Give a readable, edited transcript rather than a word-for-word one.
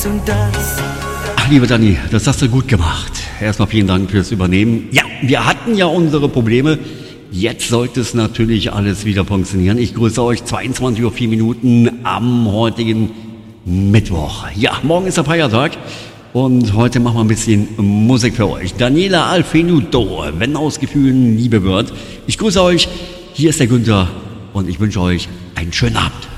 und das. Ach, lieber Dani, das hast du gut gemacht. Erstmal vielen Dank fürs Übernehmen. Ja, wir hatten ja unsere Probleme. Jetzt sollte es natürlich alles wieder funktionieren. Ich grüße euch 22:04 Uhr am heutigen Mittwoch. Ja, morgen ist der Feiertag und heute machen wir ein bisschen Musik für euch. Daniela Alfenuto, wenn aus Gefühlen Liebe wird. Ich grüße euch, hier ist der Günther und ich wünsche euch einen schönen Abend.